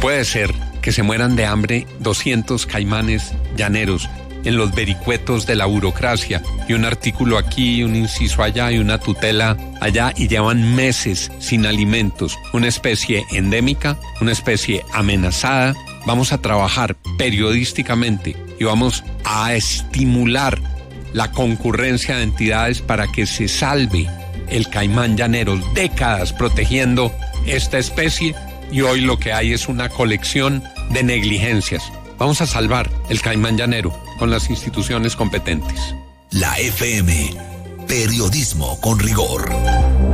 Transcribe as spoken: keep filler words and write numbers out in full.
puede ser que se mueran de hambre doscientos caimanes llaneros en los vericuetos de la burocracia, y un artículo aquí, un inciso allá y una tutela allá, y llevan meses sin alimentos, una especie endémica, una especie amenazada. Vamos a trabajar periodísticamente y vamos a estimular la concurrencia de entidades para que se salve el caimán llanero, décadas protegiendo esta especie, y hoy lo que hay es una colección de negligencias. Vamos a salvar el caimán llanero con las instituciones competentes. La F M, periodismo con rigor.